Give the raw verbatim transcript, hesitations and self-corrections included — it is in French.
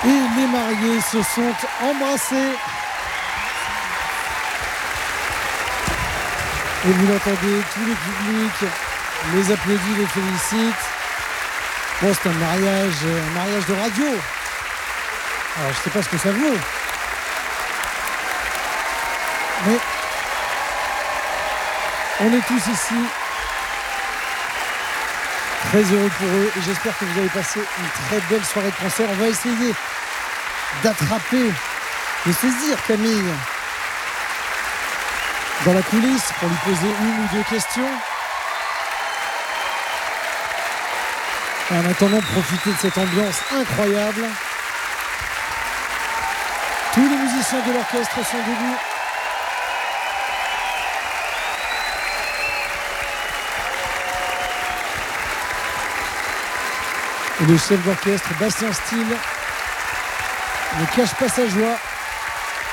Et les mariés se sont embrassés. Et vous l'entendez, tous les publics les applaudissent, les félicitent. Bon, c'est un mariage, un mariage de radio. Alors, je ne sais pas ce que ça vaut. Mais on est tous ici très heureux pour eux et j'espère que vous avez passé une très belle soirée de concert. On va essayer d'attraper, de saisir Camille dans la coulisse pour lui poser une ou deux questions. Et en attendant, profiter de cette ambiance incroyable. Tous les musiciens de l'orchestre sont debout. Et le chef d'orchestre, Bastien Steele, ne cache pas sa joie.